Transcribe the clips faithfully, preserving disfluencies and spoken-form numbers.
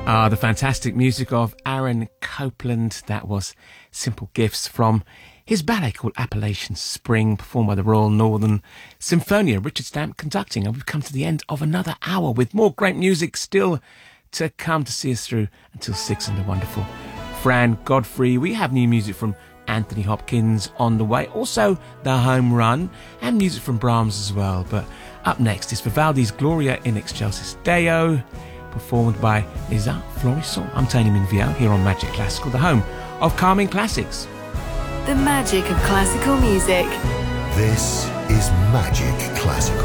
Ah, the fantastic music of Aaron Copland. That was Simple Gifts from his ballet called Appalachian Spring, performed by the Royal Northern Symphonia. Richard Stamp conducting. And we've come to the end of another hour with more great music still to come to see us through until six and the wonderful Fran Godfrey. We have new music from Anthony Hopkins on the way. Also, The Home Run and music from Brahms as well. But up next is Vivaldi's Gloria in Excelsis Deo, performed by Lisa Florisson. I'm Tony Minviel here on Magic Classical, the home of Calming Classics. The magic of classical music. This is Magic Classical.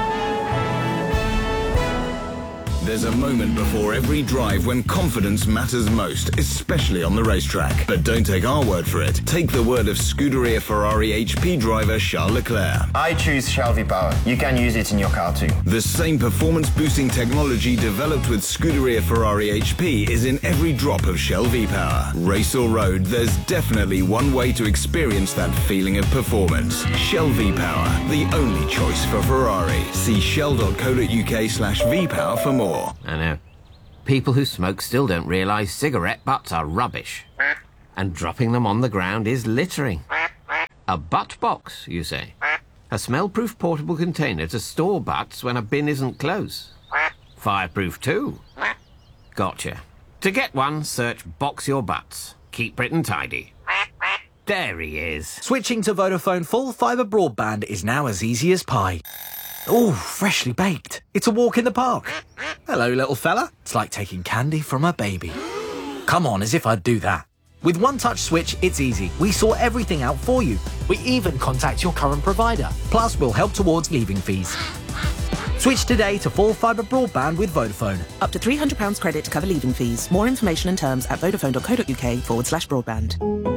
There's a moment before every drive when confidence matters most, especially on the racetrack. But don't take our word for it. Take the word of Scuderia Ferrari H P driver Charles Leclerc. I choose Shell V-Power. You can use it in your car too. The same performance-boosting technology developed with Scuderia Ferrari H P is in every drop of Shell V-Power. Race or road, there's definitely one way to experience that feeling of performance. Shell V-Power, the only choice for Ferrari. See shell.co.uk slash V-Power for more. I know. People who smoke still don't realise cigarette butts are rubbish. And dropping them on the ground is littering. A butt box, you say? A smell-proof portable container to store butts when a bin isn't close. Fireproof too. Gotcha. To get one, search Box Your Butts. Keep Britain tidy. There he is. Switching to Vodafone full fibre broadband is now as easy as pie. Oh, freshly baked. It's a walk in the park. Hello, little fella. It's like taking candy from a baby. Come on, as if I'd do that. With One Touch Switch, it's easy. We sort everything out for you. We even contact your current provider. Plus, we'll help towards leaving fees. Switch today to full fibre broadband with Vodafone. Up to three hundred pounds credit to cover leaving fees. More information and terms at vodafone.co.uk forward slash broadband.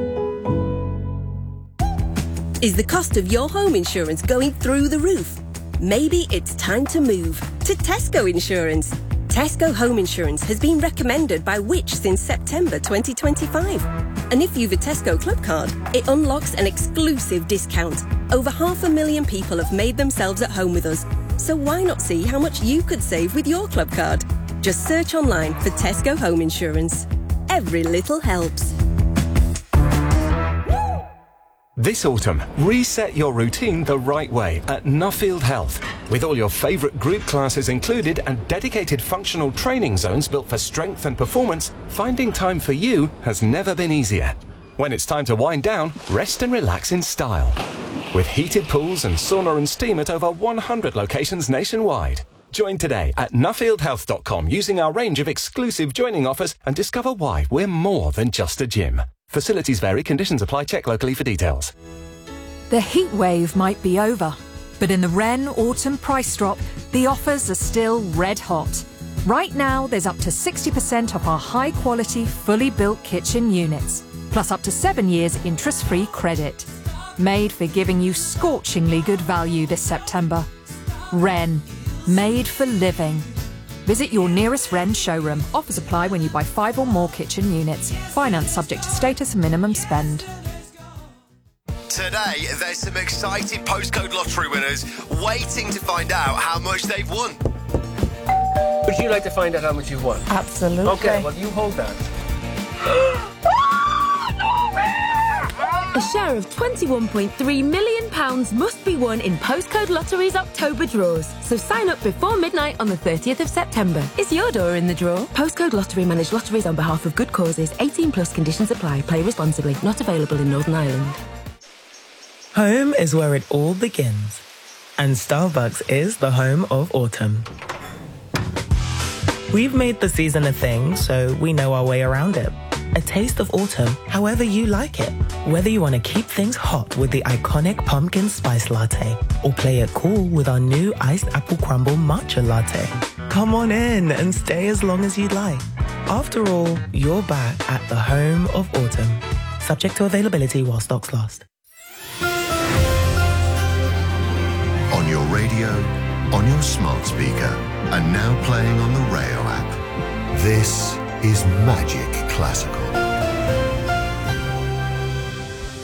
Is the cost of your home insurance going through the roof? Maybe it's time to move to Tesco Insurance. Tesco Home Insurance has been recommended by Which since September twenty twenty-five. And if you've a Tesco Club card, it unlocks an exclusive discount. Over half a million people have made themselves at home with us. So why not see how much you could save with your club card? Just search online for Tesco Home Insurance. Every little helps. This autumn, reset your routine the right way at Nuffield Health. With all your favourite group classes included and dedicated functional training zones built for strength and performance, finding time for you has never been easier. When it's time to wind down, rest and relax in style. With heated pools and sauna and steam at over one hundred locations nationwide. Join today at nuffield health dot com using our range of exclusive joining offers and discover why we're more than just a gym. Facilities vary, conditions apply, check locally for details. The heat wave might be over, but in the Wren Autumn Price Drop, the offers are still red hot. Right now, there's up to sixty percent off our high-quality, fully built kitchen units, plus up to seven years interest-free credit. Made for giving you scorchingly good value this September. Wren, made for living. Visit your nearest Wren showroom. Offers apply when you buy five or more kitchen units. Finance subject to status and minimum spend. Today, there's some exciting postcode lottery winners waiting to find out how much they've won. Would you like to find out how much you've won? Absolutely. Okay, well, you hold that. A share of twenty-one point three million pounds must be won in Postcode Lottery's October draws. So sign up before midnight on the thirtieth of September. Is your door in the draw? Postcode Lottery manage lotteries on behalf of good causes. eighteen plus conditions apply. Play responsibly. Not available in Northern Ireland. Home is where it all begins. And Starbucks is the home of autumn. We've made the season a thing, so we know our way around it. A taste of autumn, however you like it. Whether you want to keep things hot with the iconic pumpkin spice latte or play it cool with our new iced apple crumble matcha latte. Come on in and stay as long as you'd like. After all, you're back at the home of autumn. Subject to availability while stocks last. On your radio, on your smart speaker, and now playing on the Rayo app. This is Magic Classical.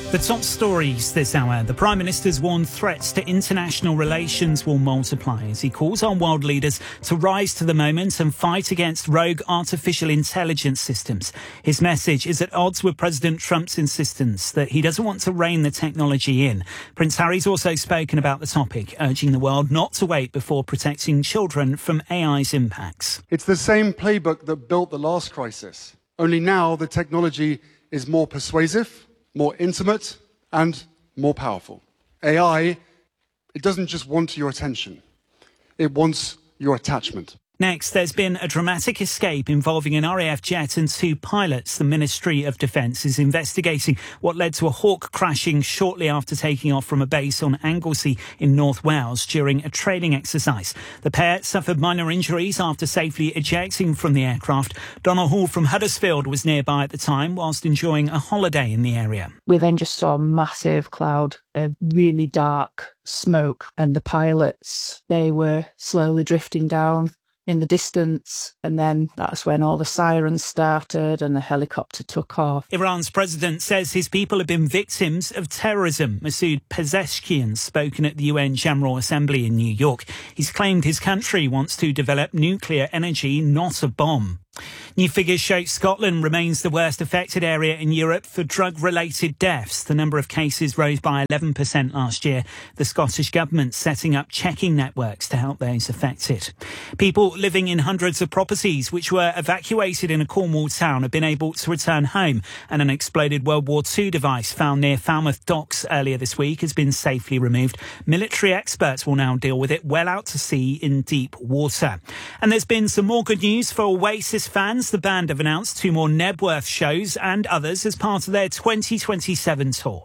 The top stories this hour. The Prime Minister's warned threats to international relations will multiply as he calls on world leaders to rise to the moment and fight against rogue artificial intelligence systems. His message is at odds with President Trump's insistence that he doesn't want to rein the technology in. Prince Harry's also spoken about the topic, urging the world not to wait before protecting children from A I's impacts. It's the same playbook that built the last crisis. Only now the technology is more persuasive, more intimate, and more powerful. A I, it doesn't just want your attention. It wants your attachment. Next, there's been a dramatic escape involving an R A F jet and two pilots. The Ministry of Defence is investigating what led to a Hawk crashing shortly after taking off from a base on Anglesey in North Wales during a training exercise. The pair suffered minor injuries after safely ejecting from the aircraft. Donald Hall from Huddersfield was nearby at the time whilst enjoying a holiday in the area. We then just saw a massive cloud of really dark smoke, and the pilots, they were slowly drifting down in the distance, and then that's when all the sirens started and the helicopter took off. Iran's president says his people have been victims of terrorism. Masoud Pezeshkian spoken at the U N General Assembly in New York. He's claimed his country wants to develop nuclear energy, not a bomb. New figures show Scotland remains the worst affected area in Europe for drug-related deaths. The number of cases rose by eleven percent last year. The Scottish Government setting up checking networks to help those affected. People living in hundreds of properties which were evacuated in a Cornwall town have been able to return home, and an exploded World War Two device found near Falmouth Docks earlier this week has been safely removed. Military experts will now deal with it well out to sea in deep water. And there's been some more good news for Oasis fans. The band have announced two more Nebworth shows and others as part of their twenty twenty-seven tour.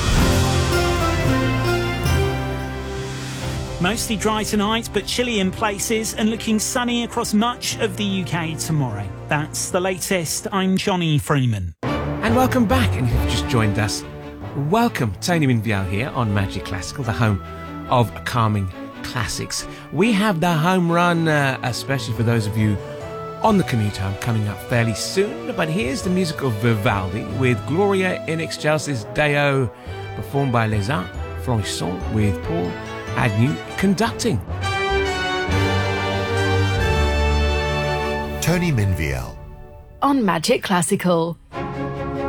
Mostly dry tonight, but chilly in places and looking sunny across much of the U K tomorrow. That's the latest. I'm Johnny Freeman. And welcome back. And if you've just joined us, welcome. Tony Minvial here on Magic Classical, the home of calming classics. We have the home run, uh, especially for those of you on the commute home, coming up fairly soon. But here's the music of Vivaldi with Gloria in Excelsis Deo, performed by Les Arts Florissants with Paul Agnew conducting. Tony Minvial On Magic Classical.